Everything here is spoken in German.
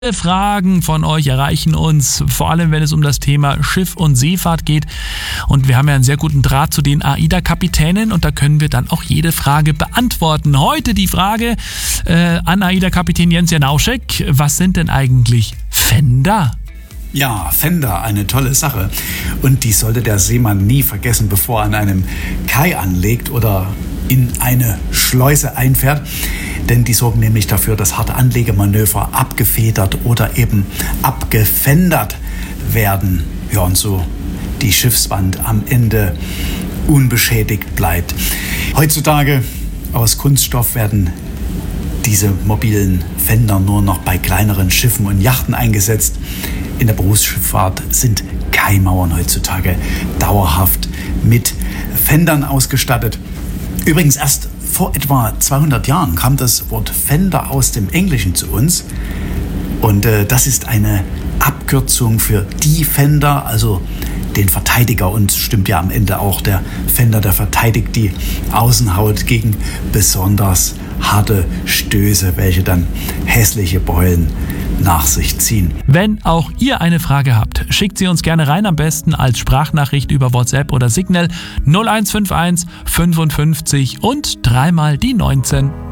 Fragen von euch erreichen uns, vor allem wenn es um das Thema Schiff- und Seefahrt geht. Und wir haben ja einen sehr guten Draht zu den AIDA-Kapitänen und da können wir dann auch jede Frage beantworten. Heute die Frage an AIDA-Kapitän Jens Janauschek. Was sind denn eigentlich Fender? Ja, Fender, eine tolle Sache. Und die sollte der Seemann nie vergessen, bevor er an einem Kai anlegt oder in eine Schleuse einfährt. Denn die sorgen nämlich dafür, dass harte Anlegemanöver abgefedert oder eben abgefendert werden. Ja, und so die Schiffswand am Ende unbeschädigt bleibt. Heutzutage aus Kunststoff werden diese mobilen Fender nur noch bei kleineren Schiffen und Yachten eingesetzt. In der Berufsschifffahrt sind Kaimauern heutzutage dauerhaft mit Fendern ausgestattet. Übrigens erst vor etwa 200 Jahren kam das Wort Fender aus dem Englischen zu uns. Und das ist eine Abkürzung für Defender, also den Verteidiger. Und stimmt ja am Ende auch, der Fender, der verteidigt die Außenhaut gegen besonders harte Stöße, welche dann hässliche Beulen nach sich ziehen. Wenn auch ihr eine Frage habt, schickt sie uns gerne rein, am besten als Sprachnachricht über WhatsApp oder Signal 0151 55 und dreimal die 19.